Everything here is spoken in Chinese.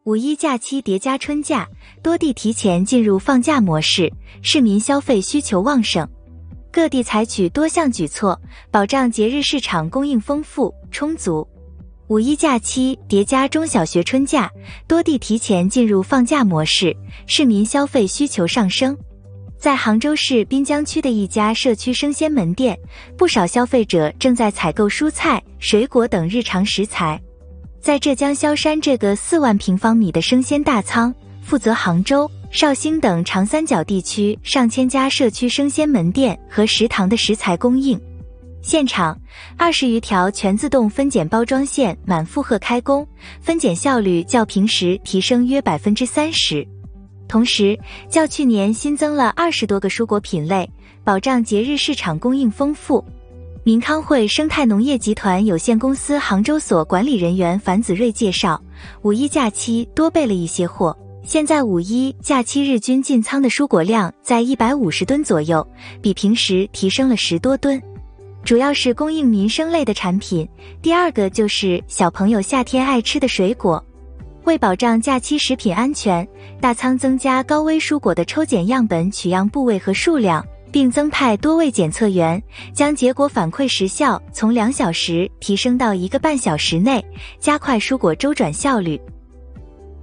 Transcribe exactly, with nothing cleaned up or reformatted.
五一假期叠加春假，多地提前进入放假模式，市民消费需求旺盛。各地采取多项举措，保障节日市场供应丰富充足。五一假期叠加中小学春假，多地提前进入放假模式，市民消费需求上升。在杭州市滨江区的一家社区生鲜门店，不少消费者正在采购蔬菜、水果等日常食材。在浙江萧山这个四万平方米的生鲜大仓，负责杭州、绍兴等长三角地区上千家社区生鲜门店和食堂的食材供应。现场二十余条全自动分拣包装线满负荷开工，分拣效率较平时提升约 百分之三十。 同时较去年新增了二十多个蔬果品类，保障节日市场供应丰富。民康汇生态农业集团有限公司杭州所管理人员樊子睿介绍，五一假期多备了一些货，现在五一假期日均进仓的蔬果量在一百五十吨左右，比平时提升了十多吨。主要是供应民生类的产品，第二个就是小朋友夏天爱吃的水果。为保障假期食品安全，大仓增加高危蔬果的抽检样本取样部位和数量，并增派多位检测员，将结果反馈时效从两小时提升到一个半小时内，加快蔬果周转效率。